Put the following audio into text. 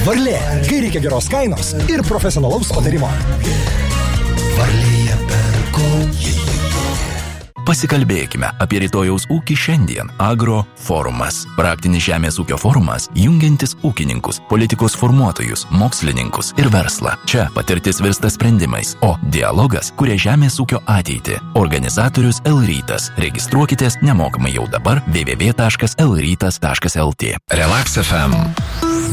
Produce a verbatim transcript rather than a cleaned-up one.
Varlė, kai reikia geros kainos ir profesionalaus patarimo. Varlėje perku. Pasikalbėkime apie rytojaus ūkį šiandien. Agro forumas. Praktinis žemės ūkio forumas, jungiantis ūkininkus, politikos formuotojus, mokslininkus ir verslą. Čia patirtis virsta sprendimais, o dialogas kuria žemės ūkio ateitį. Organizatorius L-Rytas. Registruokitės nemokamai jau dabar w w w taškas l rytas taškas l t. Relax F M.